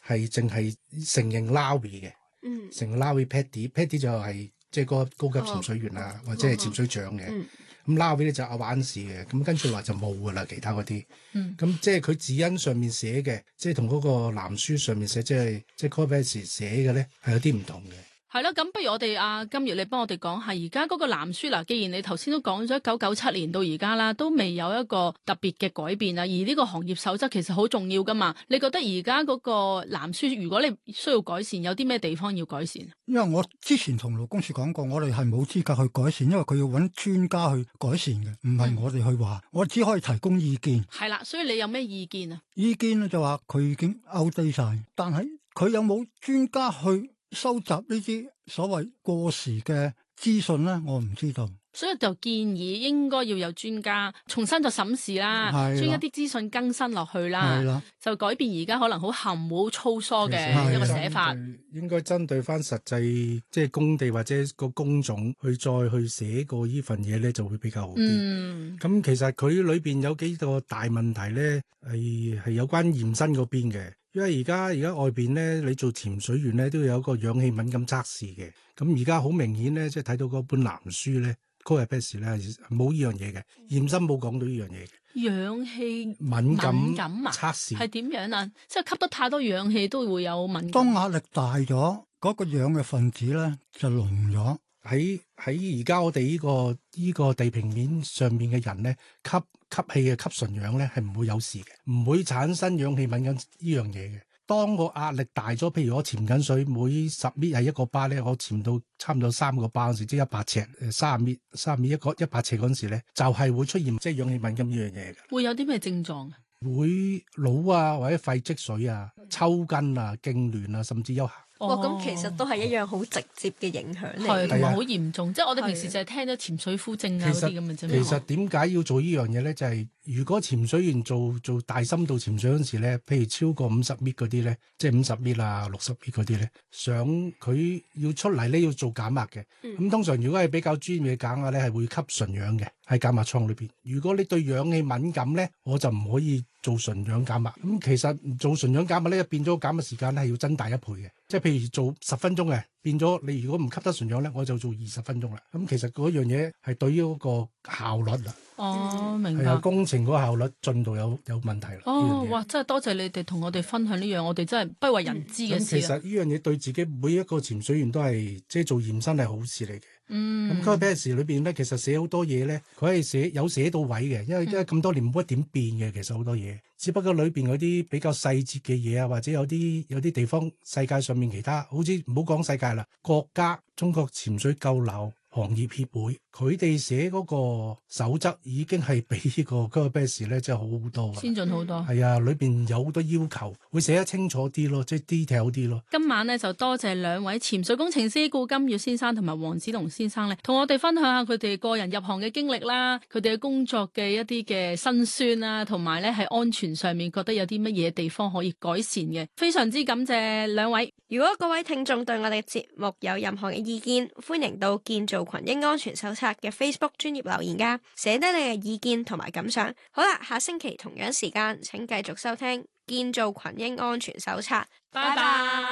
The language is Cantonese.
係淨係承認 Lawi 嘅，承認 Lawi Paddy 就係即係個高級潛水員啊，或者係潛水長嘅。咁 Lawi 咧就阿玩士嘅，咁跟住來就冇噶啦，其他嗰啲。咁即係佢指引上面寫嘅，即係同嗰個藍書上面寫，即係 Corbett 寫嘅咧，係有啲唔同嘅。 係啦，咁不如我哋阿金月，你幫我哋講下而家嗰個藍書嗱，既然你頭先都講咗1997年到而家啦，都未有一個特別嘅改變啊，而呢個行業守則其實好重要噶嘛，你覺得而家嗰個藍書，如果你需要改善，有啲咩地方要改善？ 因為我之前同勞工處講過，我哋係冇資格去改善，因為佢要揾專家去改善嘅，唔係我哋去話，我只可以提供意見。 係啦，所以你有咩意見啊？ 意見咧就話佢已經 outdate 晒，但係佢有冇專家去收集呢啲所謂過時嘅資訊咧？我唔知道， 所以就建議應該要有專家重新就審視啦，將一啲資訊更新落去啦，就改變而家可能好含糊粗疏嘅一個寫法。 應該針對翻實際即係工地或者個工種去再去寫過呢份嘢咧，就會比較好啲。咁其實佢裏邊有幾個大問題咧，係有關驗身嗰邊嘅。因為而家外邊咧，你做潛水員咧都要有一個氧氣敏感測試嘅。咁而家好明顯咧，即係睇到嗰本藍書咧，Corbett 咧冇呢樣嘢嘅，驗身冇講到呢樣嘢嘅。 氧氣敏感測試係點樣啊？即係吸得太多氧氣都會有敏感。 當壓力大咗，嗰個氧嘅分子咧就濃咗。 喺而家我哋呢個地平面上面嘅人咧，吸氣嘅吸純氧咧係唔會有事嘅，唔會產生氧氣敏感呢樣嘢嘅。當個壓力大咗，譬如我潛緊水，每10米係1個巴咧，我潛到差唔多3個巴嗰時，即係100尺，30米100尺嗰陣時咧，就係會出現即係氧氣敏感呢樣嘢嘅。 會有啲咩症狀啊？ 會腦啊，或者肺積水啊、抽筋啊、痙攣啊，甚至休克。 咁其實都係一樣好直接嘅影響嚟， 係同埋好嚴重。即係我哋平時就係聽到潛水夫症啊嗰啲咁嘅啫。 其實點解要做呢樣嘢咧？就係如果潛水員做大深度潛水嗰陣時咧，譬如超過50米嗰啲咧，即係50米啊、60米嗰啲咧，想佢要出嚟咧要做減壓嘅。咁通常如果係比較專業嘅減壓咧，係會吸純氧嘅喺減壓艙裏邊。如果你對氧氣敏感咧，我就唔可以做純氧減壓。咁其實做純氧減壓咧，變咗減壓時間咧係要增大1倍嘅。即係譬如做10分鐘嘅，變咗你如果唔吸得純氧咧，我就做20分鐘啦。咁其實嗰樣嘢係對於嗰個效率啦。 明白。 工程嗰個效率進度有問題啦。 哇！真係多謝你哋同我哋分享呢樣，我哋真係不為人知嘅事。 其實呢樣嘢對自己每一個潛水員都係即係做驗身係好事嚟嘅。咁 Corbett 裏邊咧，其實寫好多嘢咧，佢係寫到位嘅，因為咁多年冇乜點變嘅，其實好多嘢，只不過裏邊嗰啲比較細節嘅嘢啊，或者有啲地方世界上面其他，好似唔好講世界啦，國家中國潛水救流行業協會，佢哋寫嗰個守則已經係比呢個 Corbett 咧，真係好好多， 先進好多。 係啊，裏邊有好多要求，會寫得清楚啲咯，即係 detail 啲咯。 今晚咧就多謝兩位潛水工程師顧金月先生同埋黃子龍先生咧，同我哋分享下佢哋個人入行嘅經歷啦，佢哋嘅工作嘅一啲嘅辛酸啦，同埋咧喺安全上面覺得有啲乜嘢地方可以改善嘅。非常之感謝兩位。 如果各位聽眾對我哋節目有任何嘅意見，歡迎到建造群英安全手冊嘅 Facebook 專頁留言㗎，寫低你嘅意見同埋感想。好啦，下星期同樣時間請繼續收聽建造群英安全手冊。 拜拜。